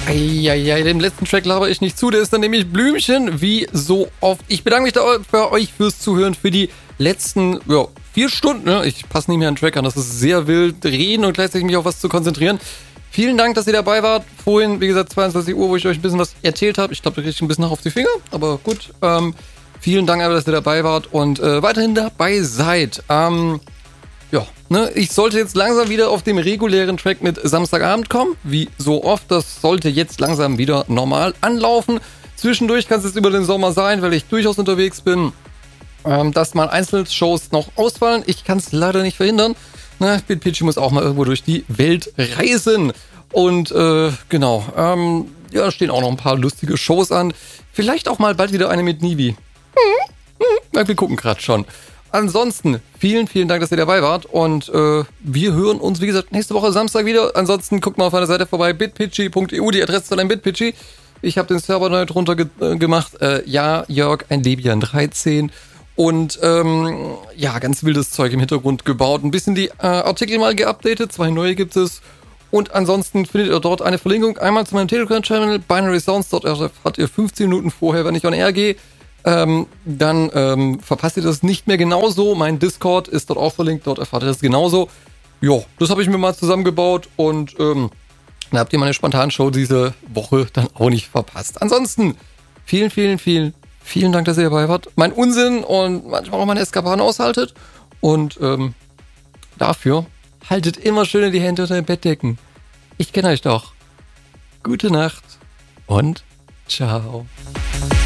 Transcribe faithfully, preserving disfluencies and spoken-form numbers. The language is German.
Eieiei, dem letzten Track laber ich nicht zu, der ist dann nämlich Blümchen, wie so oft. Ich bedanke mich da bei euch fürs Zuhören, für die letzten, ja, vier Stunden. Ne? Ich passe nicht mehr an den Track an, das ist sehr wild, reden und gleichzeitig mich auf was zu konzentrieren. Vielen Dank, dass ihr dabei wart. Vorhin, wie gesagt, zweiundzwanzig Uhr, wo ich euch ein bisschen was erzählt habe. Ich glaube, da kriege ich ein bisschen nach auf die Finger, aber gut. Ähm, vielen Dank, dass ihr dabei wart und äh, weiterhin dabei seid. Ähm, ja, ne, ich sollte jetzt langsam wieder auf dem regulären Track mit Samstagabend kommen, wie so oft. Das sollte jetzt langsam wieder normal anlaufen. Zwischendurch kann es jetzt über den Sommer sein, weil ich durchaus unterwegs bin, ähm, dass mal Einzelshows noch ausfallen. Ich kann es leider nicht verhindern. Ne, BitPitchy muss auch mal irgendwo durch die Welt reisen. Und äh, genau, ähm, ja, stehen auch noch ein paar lustige Shows an. Vielleicht auch mal bald wieder eine mit Nivi. Hm, hm, wir gucken gerade schon. Ansonsten, vielen, vielen Dank, dass ihr dabei wart und äh, wir hören uns, wie gesagt, nächste Woche Samstag wieder. Ansonsten guckt mal auf meiner Seite vorbei, bitpitchy punkt e u, die Adresse zu deinem BitPitchy. Ich habe den Server neu drunter ge äh, gemacht. Äh, ja, Jörg, ein Debian dreizehn und ähm, ja, ganz wildes Zeug im Hintergrund gebaut. Ein bisschen die äh, Artikel mal geupdatet, zwei neue gibt es. Und ansonsten findet ihr dort eine Verlinkung einmal zu meinem Telegram-Channel, Binary Sounds. Dort erfahrt ihr fünfzehn Minuten vorher, wenn ich on air gehe. Ähm, dann ähm, verpasst ihr das nicht mehr genauso. Mein Discord ist dort auch verlinkt, dort erfahrt ihr das genauso. Jo, das habe ich mir mal zusammengebaut und ähm, dann habt ihr meine Spontanshow diese Woche dann auch nicht verpasst. Ansonsten, vielen, vielen, vielen, vielen Dank, dass ihr dabei wart. Mein Unsinn und manchmal auch meine Eskapaden aushaltet. Und ähm, dafür haltet immer schön die Hände unter den Bettdecken. Ich kenne euch doch. Gute Nacht und ciao.